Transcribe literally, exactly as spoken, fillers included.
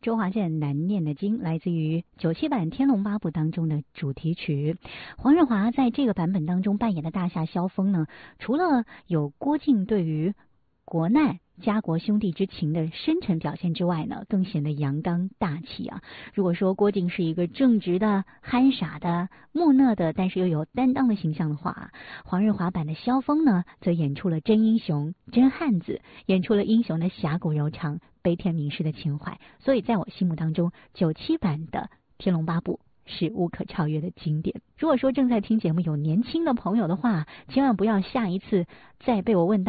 周华健难念的经来自于九七版《天龙八部》当中的主题曲。黄日华在这个版本当中扮演的大侠萧峰呢，除了有郭靖对于国难家国兄弟之情的深沉表现之外呢，更显得阳刚大气啊。如果说郭靖是一个正直的、憨傻的、木讷的，但是又有担当的形象的话，黄日华版的萧峰呢，则演出了真英雄、真汉子，演出了英雄的侠骨柔肠、悲天悯世的情怀。所以在我心目当中，九七版的《天龙八部》是无可超越的经典。如果说正在听节目有年轻的朋友的话，千万不要下一次再被我问到